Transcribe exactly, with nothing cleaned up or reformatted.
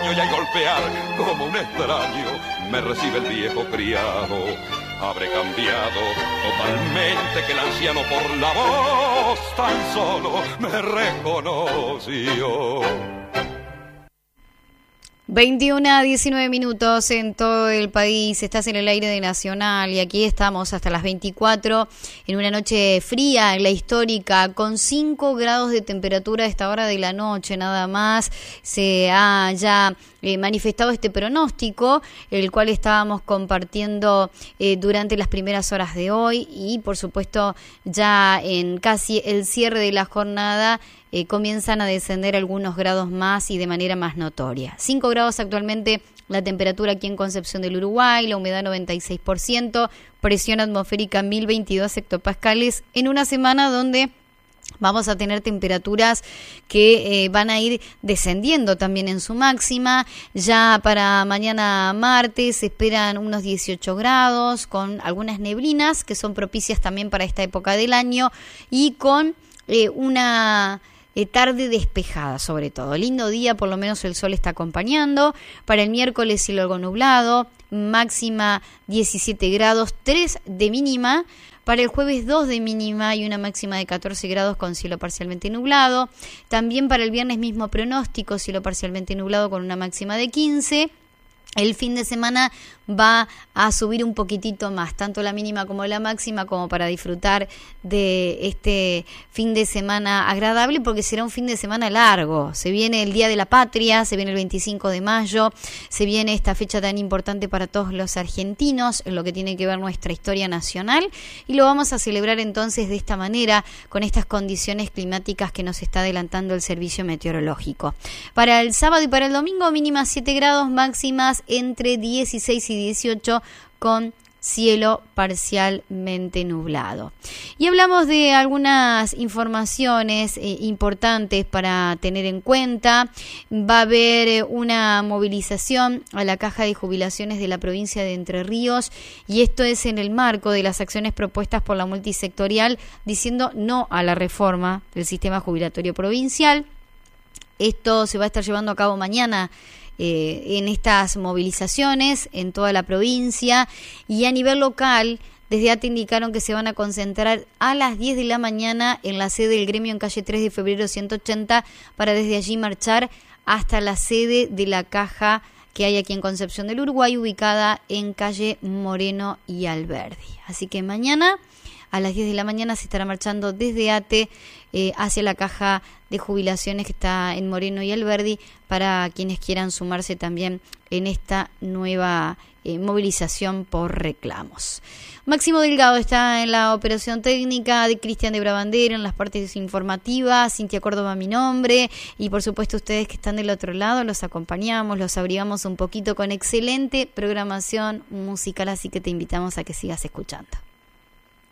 extraño y al golpear como un extraño me recibe el viejo criado. Habré cambiado totalmente que el anciano por la voz tan solo me reconoció. veintiuno a diecinueve minutos en todo el país, estás en el aire de Nacional y aquí estamos hasta las veinticuatro en una noche fría, en la histórica, con cinco grados de temperatura a esta hora de la noche nada más. Se ha ya eh, manifestado este pronóstico, el cual estábamos compartiendo eh, durante las primeras horas de hoy y por supuesto ya en casi el cierre de la jornada Eh, comienzan a descender algunos grados más y de manera más notoria. cinco grados actualmente la temperatura aquí en Concepción del Uruguay, la humedad noventa y seis por ciento, presión atmosférica mil veintidós hectopascales, en una semana donde vamos a tener temperaturas que eh, van a ir descendiendo también en su máxima. Ya para mañana martes se esperan unos dieciocho grados, con algunas neblinas que son propicias también para esta época del año y con eh, una... Eh, tarde despejada sobre todo, lindo día, por lo menos el sol está acompañando. Para el miércoles cielo algo nublado, máxima diecisiete grados, tres de mínima. Para el jueves dos de mínima y una máxima de catorce grados con cielo parcialmente nublado. También para el viernes mismo pronóstico, cielo parcialmente nublado con una máxima de quince. El fin de semana va a subir un poquitito más, tanto la mínima como la máxima, como para disfrutar de este fin de semana agradable, porque será un fin de semana largo. Se viene el Día de la Patria, se viene el veinticinco de mayo, se viene esta fecha tan importante para todos los argentinos, en lo que tiene que ver nuestra historia nacional, y lo vamos a celebrar entonces de esta manera, con estas condiciones climáticas que nos está adelantando el servicio meteorológico. Para el sábado y para el domingo, mínimas siete grados, máximas entre dieciséis y dieciocho con cielo parcialmente nublado. Y hablamos de algunas informaciones eh, importantes para tener en cuenta. Va a haber eh, una movilización a la Caja de Jubilaciones de la provincia de Entre Ríos y esto es en el marco de las acciones propuestas por la multisectorial diciendo no a la reforma del sistema jubilatorio provincial. Esto se va a estar llevando a cabo mañana Eh, en estas movilizaciones en toda la provincia y a nivel local. Desde A T E indicaron que se van a concentrar a las diez de la mañana en la sede del gremio en calle tres de febrero ciento ochenta para desde allí marchar hasta la sede de la caja que hay aquí en Concepción del Uruguay, ubicada en calle Moreno y Alberdi. Así que mañana a las diez de la mañana se estará marchando desde A T E eh, hacia la caja de jubilaciones que está en Moreno y Alberdi para quienes quieran sumarse también en esta nueva eh, movilización por reclamos. Máximo Delgado está en la operación técnica, de Cristian de Brabandero en las partes informativas, Cintia Córdoba mi nombre y por supuesto ustedes que están del otro lado los acompañamos, los abrigamos un poquito con excelente programación musical, así que te invitamos a que sigas escuchando.